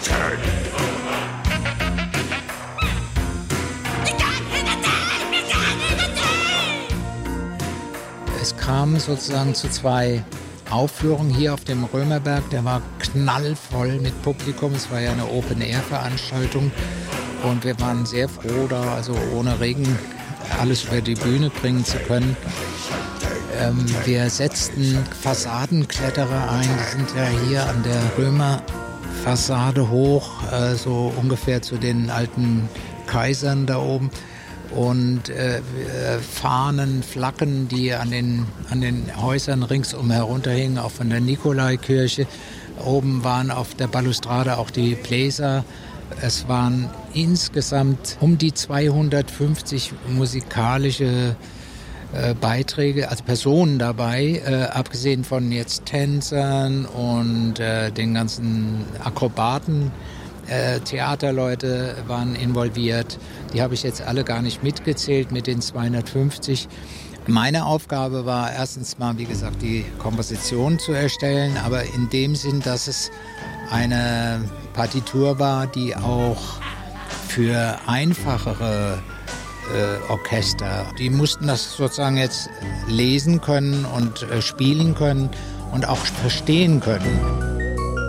Es kam sozusagen zu 2 Aufführungen hier auf dem Römerberg. Der war knallvoll mit Publikum. Es war ja eine Open-Air-Veranstaltung. Und wir waren sehr froh, da also ohne Regen alles über die Bühne bringen zu können. Wir setzten Fassadenkletterer ein. Die sind ja hier an der Römerfassade hoch, so ungefähr zu den alten Kaisern da oben. Und Fahnen, Flaggen, die an den Häusern ringsum herunterhingen, auch von der Nikolaikirche. Oben waren auf der Balustrade auch die Bläser. Es waren insgesamt um die 250 musikalische Beiträge, also Personen dabei, abgesehen von jetzt Tänzern und den ganzen Akrobaten. Theaterleute waren involviert. Die habe ich jetzt alle gar nicht mitgezählt mit den 250. Meine Aufgabe war erstens mal, wie gesagt, die Komposition zu erstellen, aber in dem Sinn, dass es eine Partitur war, die auch für einfachere Orchester, die mussten das sozusagen jetzt lesen können und spielen können und auch verstehen können.